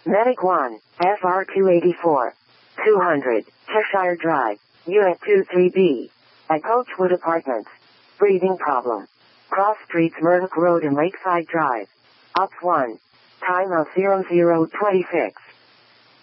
Medic 1, FR284. 200, Cheshire Drive, UF23B. At Coachwood Apartments. Breathing problem. Cross Streets, Murdoch Road and Lakeside Drive. Up 1. Time of 0026.